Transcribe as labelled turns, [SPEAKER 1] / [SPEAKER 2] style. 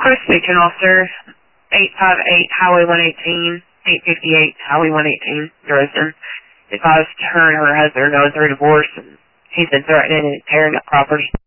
[SPEAKER 1] Chris speaking, officer. 858 Highway 118, 858 Highway 118, Dresden. Advised her and her husband are going through a divorce, and he's been threatening and tearing up property.